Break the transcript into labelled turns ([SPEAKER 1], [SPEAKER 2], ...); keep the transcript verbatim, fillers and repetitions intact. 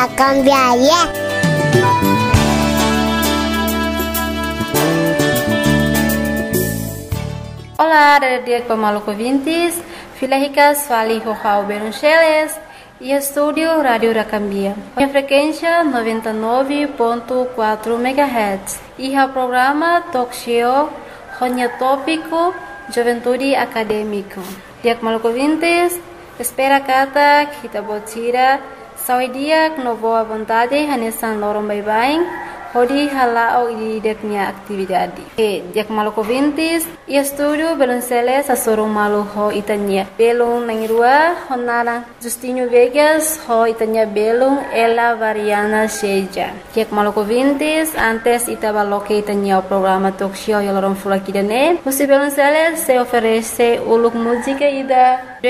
[SPEAKER 1] A cambiar, yeah.
[SPEAKER 2] Olá, dia pemalu ouvintes, Filahicas Fali Rojao Beruncheles e estúdio Rádio da Cambia. A frequência noventa e nove ponto quatro megahertz e o programa Talk Show Ronha Tópico Juventude Acadêmico. Dia pemalu ouvintes, espera kata kita botira saudia no boa vontade hanesan lorong bye-bye. Hodi halao i deknya atividade. E dia malu ouvintes, e estúdio Belunceles a sorum malu ho itanya. Belung nangirua honara Justinho Vegas ho itanya belung ela variana seja. Dia malu ouvintes, antes itaba loke itanya o programa talk show yolorom fulakidane. Musi Belunceles se oferece uluk música ida